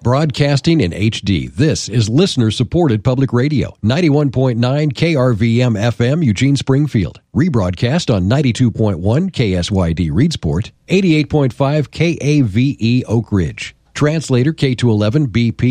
Broadcasting in HD, this is listener-supported public radio. 91.9 KRVM FM, Eugene, Springfield. Rebroadcast on 92.1 KSYD, Reedsport. 88.5 KAVE, Oak Ridge. Translator K211 BP.